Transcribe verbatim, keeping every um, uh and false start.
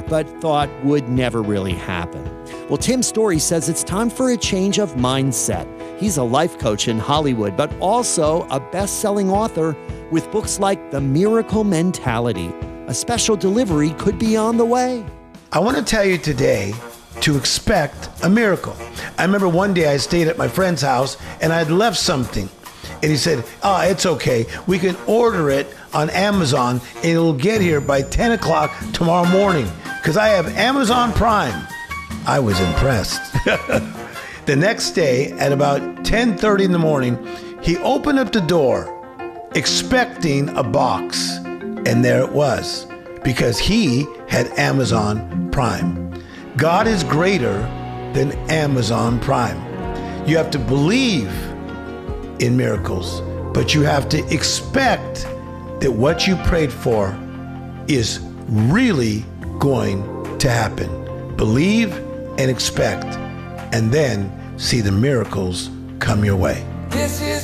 but thought would never really happen. Well, Tim Storey says it's time for a change of mindset. He's a life coach in Hollywood, but also a best-selling author with books like The Miracle Mentality. A special delivery could be on the way. I want to tell you today to expect a miracle. I remember one day I stayed at my friend's house and I'd left something. And he said, oh, it's okay. We can order it on Amazon and it'll get here by ten o'clock tomorrow morning because I have Amazon Prime. I was impressed. The next day at about ten thirty in the morning, he opened up the door expecting a box. And there it was because he had Amazon Prime. God is greater than Amazon Prime. You have to believe in miracles, but you have to expect that what you prayed for is really going to happen. Believe and expect, and then see the miracles come your way. This is